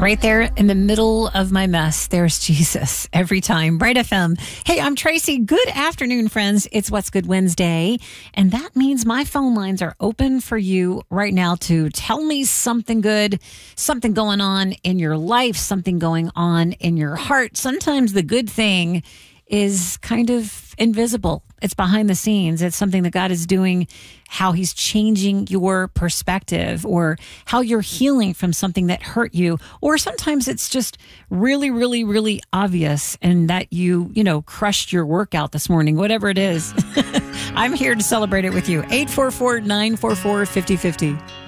Right there in the middle of my mess, there's Jesus every time. Bright FM. Hey, I'm Tracy. Good afternoon, friends. It's What's Good Wednesday. And that means my phone lines are open for you right now to tell me something good, something going on in your life, something going on in your heart. Sometimes the good thing is kind of invisible. It's behind the scenes. It's something that God is doing, how he's changing your perspective, or how you're healing from something that hurt you. Or sometimes it's just really, really, really obvious and that you crushed your workout this morning, whatever it is. I'm here to celebrate it with you. 844-944-5050.